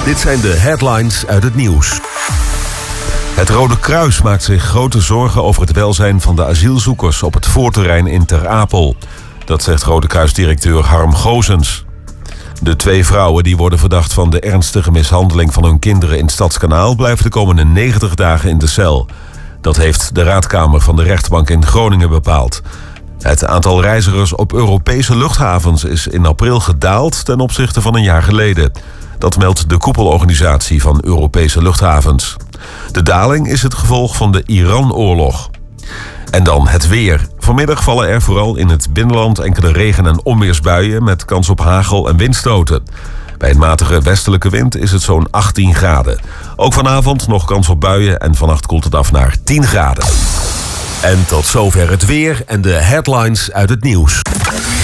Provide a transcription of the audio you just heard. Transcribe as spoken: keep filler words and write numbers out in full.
Dit zijn de headlines uit het nieuws. Het Rode Kruis maakt zich grote zorgen over het welzijn van de asielzoekers op het voorterrein in Ter Apel. Dat zegt Rode Kruisdirecteur Harm Gozens. De twee vrouwen die worden verdacht van de ernstige mishandeling van hun kinderen in Stadskanaal blijven de komende negentig dagen in de cel. Dat heeft de raadkamer van de rechtbank in Groningen bepaald. Het aantal reizigers op Europese luchthavens is in april gedaald ten opzichte van een jaar geleden. Dat meldt de koepelorganisatie van Europese luchthavens. De daling is het gevolg van de Iran-oorlog. En dan het weer. Vanmiddag vallen er vooral in het binnenland enkele regen- en onweersbuien met kans op hagel en windstoten. Bij een matige westelijke wind is het zo'n achttien graden. Ook vanavond nog kans op buien en vannacht koelt het af naar tien graden. En tot zover het weer en de headlines uit het nieuws.